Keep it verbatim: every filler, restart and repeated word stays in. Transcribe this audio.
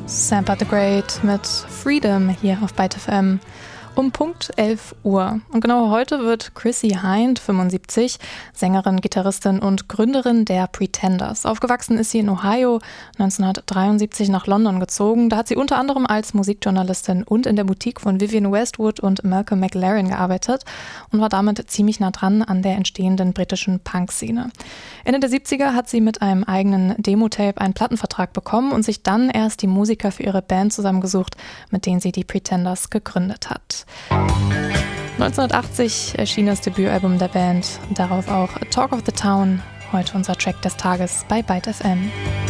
Sampa the Great mit Freedom hier auf Byte F M um Punkt elf Uhr. Und genau heute wird Chrissie Hynde, fünfundsiebzig, Sängerin, Gitarristin und Gründerin der Pretenders. Aufgewachsen ist sie in Ohio, neunzehnhundertdreiundsiebzig nach London gezogen. Da hat sie unter anderem als Musikjournalistin und in der Boutique von Vivienne Westwood und Malcolm McLaren gearbeitet und war damit ziemlich nah dran an der entstehenden britischen Punk-Szene. Ende der siebziger hat sie mit einem eigenen Demo-Tape einen Plattenvertrag bekommen und sich dann erst die Musiker für ihre Band zusammengesucht, mit denen sie die Pretenders gegründet hat. neunzehnhundertachtzig erschien das Debütalbum der Band, darauf auch Talk of the Town, heute unser Track des Tages bei Byte F M.